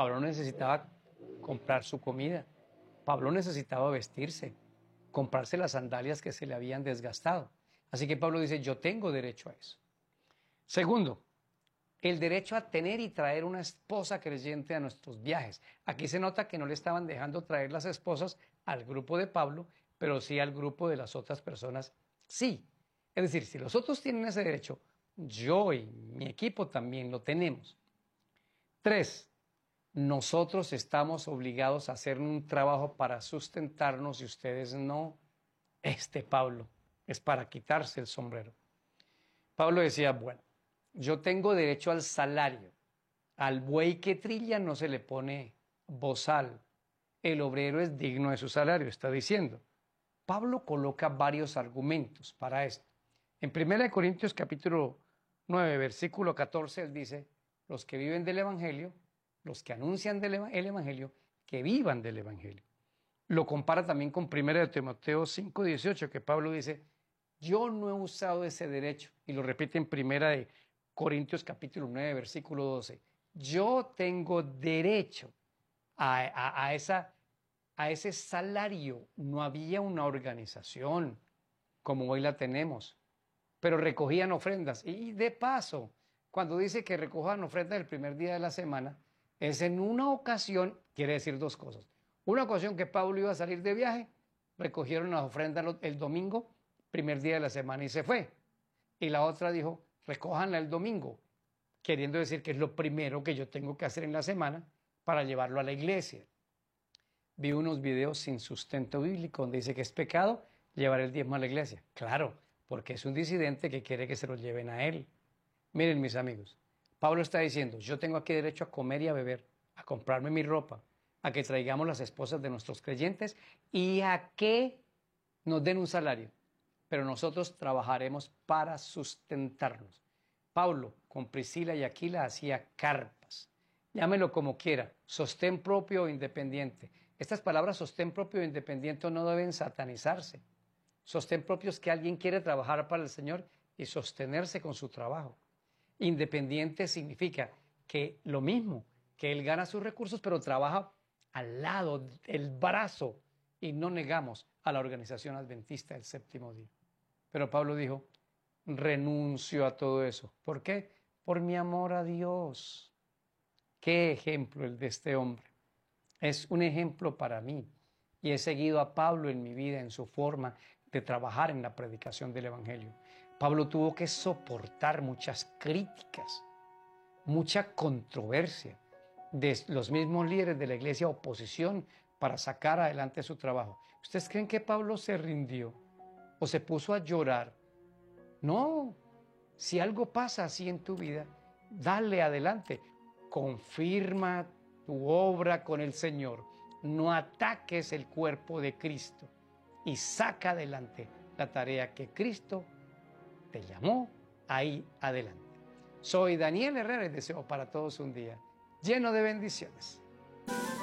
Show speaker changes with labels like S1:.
S1: Pablo necesitaba comprar su comida. Pablo necesitaba vestirse, comprarse las sandalias que se le habían desgastado. Así que Pablo dice, yo tengo derecho a eso. Segundo, el derecho a tener y traer una esposa creyente a nuestros viajes. Aquí se nota que no le estaban dejando traer las esposas al grupo de Pablo, pero sí al grupo de las otras personas, sí. Es decir, si los otros tienen ese derecho, yo y mi equipo también lo tenemos. 3, nosotros estamos obligados a hacer un trabajo para sustentarnos y ustedes no. Pablo es para quitarse el sombrero. Pablo decía, bueno, yo tengo derecho al salario. Al buey que trilla no se le pone bozal. El obrero es digno de su salario, está diciendo. Pablo coloca varios argumentos para esto. En 1 Corintios capítulo 9, versículo 14, él dice, los que viven del Evangelio, los que anuncian el Evangelio, que vivan del Evangelio. Lo compara también con 1 Timoteo 5, 18, que Pablo dice, yo no he usado ese derecho, y lo repite en 1 Corintios capítulo 9, versículo 12. Yo tengo derecho a ese salario. No había una organización como hoy la tenemos, pero recogían ofrendas. Y de paso, cuando dice que recojan ofrendas el primer día de la semana, es en una ocasión, quiere decir dos cosas. Una ocasión que Pablo iba a salir de viaje, recogieron las ofrendas el domingo, primer día de la semana, y se fue. Y la otra dijo, recójanla el domingo, queriendo decir que es lo primero que yo tengo que hacer en la semana para llevarlo a la iglesia. Vi unos videos sin sustento bíblico donde dice que es pecado llevar el diezmo a la iglesia. Claro, porque es un disidente que quiere que se lo lleven a él. Miren, mis amigos, Pablo está diciendo, yo tengo aquí derecho a comer y a beber, a comprarme mi ropa, a que traigamos las esposas de nuestros creyentes y a que nos den un salario. Pero nosotros trabajaremos para sustentarnos. Pablo, con Priscila y Aquila, hacía carpas. Llámelo como quiera, sostén propio o independiente. Estas palabras sostén propio o independiente no deben satanizarse. Sostén propio es que alguien quiere trabajar para el Señor y sostenerse con su trabajo. Independiente significa que lo mismo, que él gana sus recursos, pero trabaja al lado, el brazo, y no negamos a la organización adventista del séptimo día. Pero Pablo dijo, renuncio a todo eso. ¿Por qué? Por mi amor a Dios. Qué ejemplo el de este hombre. Es un ejemplo para mí. Y he seguido a Pablo en mi vida, en su forma de trabajar en la predicación del Evangelio. Pablo tuvo que soportar muchas críticas, mucha controversia de los mismos líderes de la iglesia, oposición para sacar adelante su trabajo. ¿Ustedes creen que Pablo se rindió o se puso a llorar? No, si algo pasa así en tu vida, dale adelante, confirma tu obra con el Señor, no ataques el cuerpo de Cristo y saca adelante la tarea que Cristo te llamó ahí adelante. Soy Daniel Herrera y deseo para todos un día lleno de bendiciones.